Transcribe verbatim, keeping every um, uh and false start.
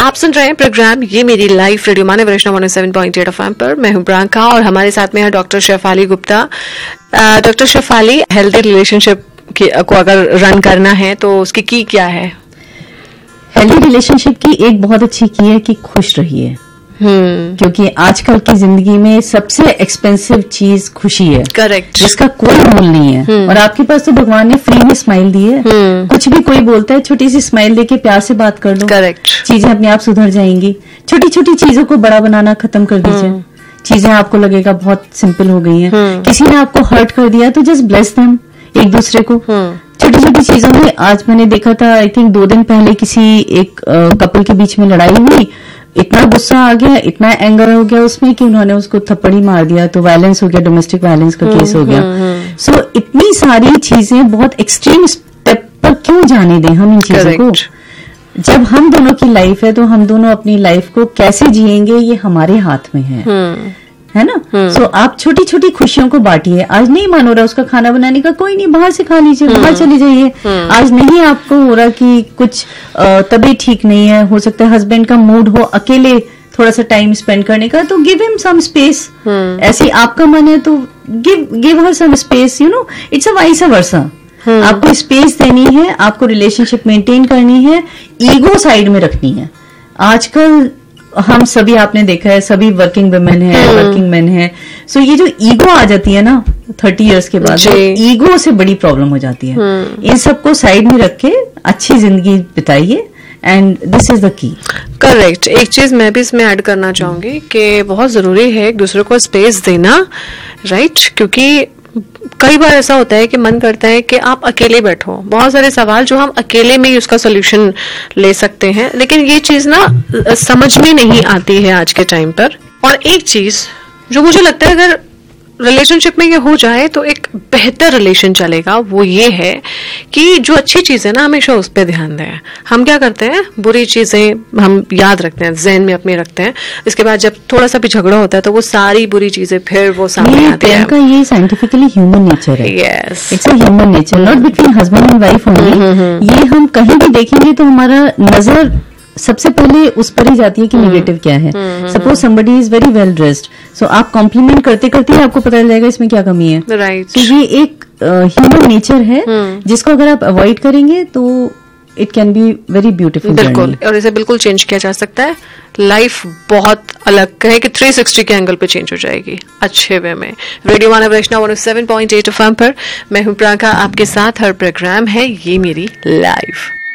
आप सुन रहे हैं प्रोग्राम ये मेरी लाइफ रेडियो मानव वैष्णव one O seven point eight FM पर। मैं हूं प्रियंका और हमारे साथ में है doctor Shefali Gupta. Doctor Shefali, healthy relationship को अगर रन करना है तो उसकी की क्या है? हेल्दी रिलेशनशिप की एक बहुत अच्छी की है कि खुश रहिए। हम्म क्योंकि आजकल की जिंदगी में सबसे एक्सपेंसिव चीज खुशी है। करेक्ट। जिसका कोई मोल नहीं है। और आपके पास तो भगवान ने फ्री में स्माइल दी है। कुछ भी कोई बोलता है, छोटी सी स्माइल देके प्यार से बात कर लो। करेक्ट। चीजें अपने आप सुधर जाएंगी। छोटी छोटी चीजों को बड़ा बनाना खत्म कर दीजिए। चीजें आपको लगेगा बहुत सिंपल हो गई हैं। किसी ने आपको हर्ट कर दिया तो जस्ट ब्लेस देम, एक दूसरे को। छोटी छोटी चीजों में आज मैंने देखा था, आई थिंक दो दिन पहले किसी एक कपल के बीच में लड़ाई हुई। इतना गुस्सा आ गया, इतना एंगर हो गया उसमें कि उन्होंने उसको थप्पड़ी मार दिया, तो वायलेंस हो गया, डोमेस्टिक वायलेंस का केस हो गया। सो so, इतनी सारी चीजें बहुत एक्सट्रीम स्टेप पर क्यों जाने दें हम इन चीजों को? जब हम दोनों की लाइफ है तो हम दोनों अपनी लाइफ को कैसे जिएंगे ये हमारे हाथ में है, है ना? सो so, आप छोटी छोटी खुशियों को बांटिए। आज नहीं मन हो रहा उसका खाना बनाने का, कोई नहीं, बाहर से खा लीजिए, बाहर चले जाइए। आज नहीं आपको हो रहा कि कुछ तबीयत ठीक नहीं है, हो सकता है हस्बैंड का मूड हो अकेले थोड़ा सा टाइम स्पेंड करने का, तो गिव हिम सम स्पेस। ऐसे आपका मन है तो give give her some space, you know, it's a vice versa. आपको स्पेस देनी है, आपको रिलेशनशिप मेंटेन करनी है, ईगो साइड में रखनी है। आजकल हम सभी, आपने देखा है, सभी वर्किंग वुमेन है, वर्किंग मैन है। सो ये जो ईगो आ जाती है ना थर्टी इयर्स के बाद, ईगो से बड़ी प्रॉब्लम हो जाती है। इन सबको साइड में रख के अच्छी जिंदगी बिताइए, and this is the key. Correct. एक चीज मैं भी इसमें ऐड करना चाहूंगी कि बहुत जरूरी है एक दूसरे को स्पेस देना, राइट? क्योंकि कई बार ऐसा होता है कि मन करता है कि आप अकेले बैठो, बहुत सारे सवाल जो हम अकेले में ही उसका सोल्यूशन ले सकते हैं, लेकिन ये चीज ना समझ में नहीं आती है आज के टाइम पर। और एक चीज जो मुझे लगता है अगर रिलेशनशिप में ये हो जाए तो एक बेहतर रिलेशन चलेगा, वो ये है कि जो अच्छी चीज है ना हमेशा उस पर ध्यान दें। हम क्या करते हैं, बुरी चीजें हम याद रखते हैं, ज़हन में अपने रखते हैं, इसके बाद जब थोड़ा सा भी झगड़ा होता है तो वो सारी बुरी चीजें फिर वो सामने आती है। ये साइंटिफिकली ह्यूमन नेचर है। Yes, it's a human nature, not between husband and wife only. ये हम कहीं भी देखेंगे तो हमारा नजर सबसे पहले उस पर ही जाती है कि नेगेटिव क्या है। Suppose somebody is very well dressed, सो आप कॉम्प्लीमेंट करते करते ही आपको पता चल जाएगा इसमें क्या कमी है। राइट। तो ये एक ह्यूमन नेचर है जिसको अगर आप अवॉइड करेंगे तो it can be very beautiful. बिल्कुल, और इसे बिल्कुल चेंज किया जा सकता है। लाइफ बहुत अलग कहे कि थ्री सिक्सटी के एंगल पे चेंज हो जाएगी, अच्छे वे में। रेडियो मानव वैष्णव one O seven point eight FM पर मैं हूं प्रियंका, आपके साथ। हर प्रोग्राम है ये मेरी लाइफ।